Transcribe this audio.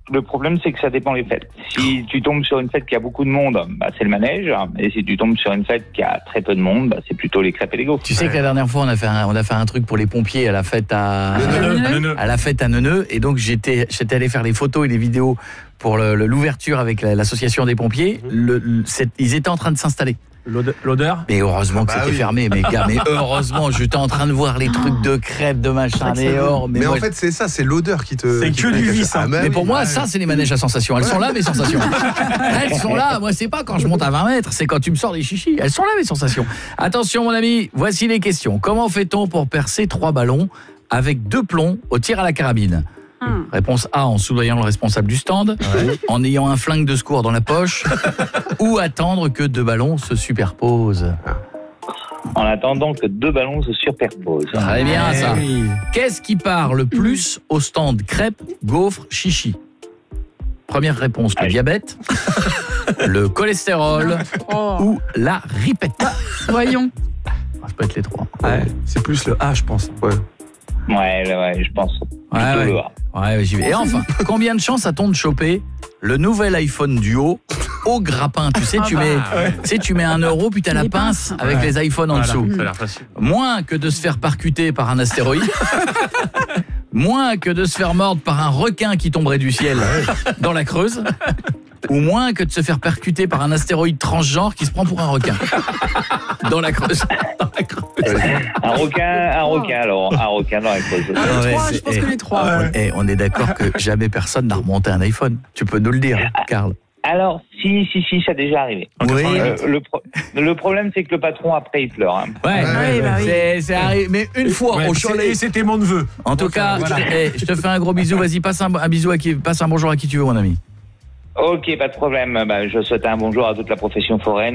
Le problème, c'est que ça dépend des fêtes. Si tu tombes sur une fête qui a beaucoup de monde, c'est le manège. Et si tu tombes sur une fête qui a très peu de monde, c'est plutôt les crêpes et les gaufres. Tu sais que la dernière fois, on a fait un truc pour les pompiers à la fête à Neuneu. Et donc, j'étais allé faire les photos et les vidéos pour l'ouverture avec l'association des pompiers. Ils étaient en train de s'installer. L'odeur. Mais heureusement que c'était fermé, mes gars. Mais heureusement, j'étais en train de voir les trucs de crêpes, de machin, mais en fait, c'est ça, c'est l'odeur qui te. C'est que du vice. Mais pour moi, ça, c'est les manèges à sensations. Elles sont là, mes sensations. Elles sont là. Moi, c'est pas quand je monte à 20 mètres, c'est quand tu me sors des chichis. Elles sont là, mes sensations. Attention, mon ami, voici les questions. Comment fait-on pour percer 3 ballons avec 2 plombs au tir à la carabine ? Réponse A, en soudoyant le responsable du stand, en ayant un flingue de secours dans la poche, ou attendre que 2 ballons se superposent. En attendant que 2 ballons se superposent. Très bien, ça. Oui. Qu'est-ce qui part le plus au stand crêpes, gaufres, chichis ? Première réponse, le diabète, le cholestérol ou la ripette. Voyons. Ça peut être les 3. Ouais, c'est plus le A, je pense. Ouais, je pense. Ouais, j'y vais. Et enfin, combien de chances a-t-on de choper le nouvel iPhone Duo au grappin ? Tu sais, tu mets 1 euro, puis t'as la pince avec les iPhones en dessous. Ça a l'air facile. Moins que de se faire percuter par un astéroïde. Moins que de se faire mordre par un requin qui tomberait du ciel dans la Creuse. Ou moins que de se faire percuter par un astéroïde transgenre qui se prend pour un requin. Dans la Creuse. Un requin alors. Un requin dans la Creuse. Je pense que les 3. On est d'accord que jamais personne n'a remonté un iPhone. Tu peux nous le dire, Karl. Alors, si, ça a déjà arrivé. Oui. Le problème, c'est que le patron, après, il pleure. Hein. C'est arrivé. Mais une fois au chalet. C'était mon neveu. En tout cas, je te fais un gros bisou. Vas-y, passe un bonjour à qui tu veux, mon ami. Ok, pas de problème. Je souhaite un bonjour à toute la profession foraine.